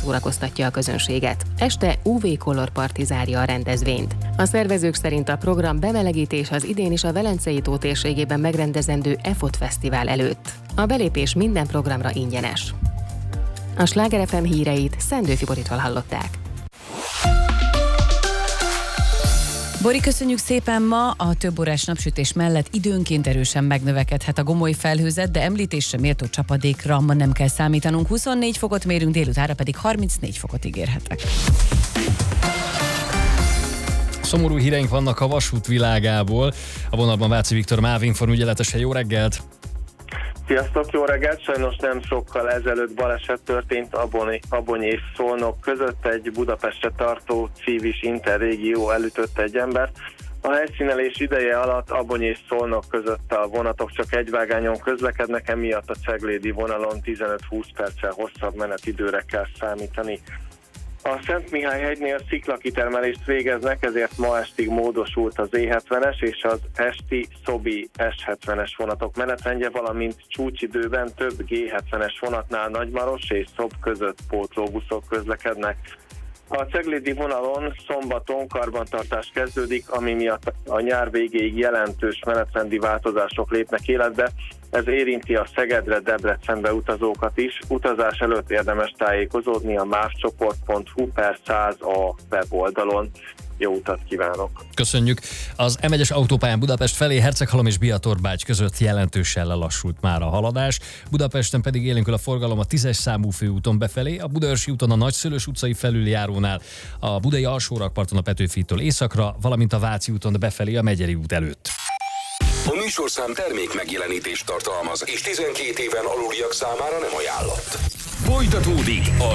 szórakoztatja a közönséget. Este UV Color Party zárja a rendezvényt. A szervezők szerint a program bemelegítés az idén is a Velencei tó térségében megrendezendő EFOT Fesztivál előtt. A belépés minden programra ingyenes. A Sláger FM híreit Szendőfi Boritól hallották. Bori, köszönjük szépen! Ma a több órás napsütés mellett időnként erősen megnövekedhet a gomoly felhőzet, de említésre méltó csapadékra ma nem kell számítanunk. 24 fokot mérünk, délutánra pedig 34 fokot ígérhetek. Szomorú híreink vannak a vasút világából. A vonalban Váci Viktor, MÁV Inform ügyletese. Jó reggelt! Sziasztok, jó reggelt! Sajnos nem sokkal ezelőtt baleset történt Abony és Szolnok között. Egy Budapestre tartó Civis Interrégió elütött egy embert. A helyszínelés ideje alatt Abony és Szolnok között a vonatok csak egyvágányon közlekednek, emiatt a ceglédi vonalon 15-20 perccel hosszabb menetidőre kell számítani. A Szentmihály-hegynél sziklakitermelést végeznek, ezért ma estig módosult az E70-es és az esti Szobi S70-es vonatok menetrendje, valamint csúcsidőben több G70-es vonatnál Nagymaros és Szob között pótlóbuszok közlekednek. A ceglédi vonalon szombaton karbantartás kezdődik, ami miatt a nyár végéig jelentős menetrendi változások lépnek életbe. Ez érinti a Szegedre, Debrecenbe utazókat is. Utazás előtt érdemes tájékozódni a mávcsoport.hu/100 weboldalon. Jó utat kívánok! Köszönjük! Az M1-es autópályán Budapest felé Herceghalom és Biatorbágy között jelentősen lelassult már a haladás. Budapesten pedig élénkül a forgalom a 10-es számú főúton befelé, a Budaörsi úton a Nagyszőlős utcai felüljárónál, a Budai Alsórakparton a Petőfi-tól északra, valamint a Váci úton befelé a Megyeri út előtt. A műsorszám termék megjelenítést tartalmaz, és 12 éven aluliak számára nem ajánlott. Folytatódik a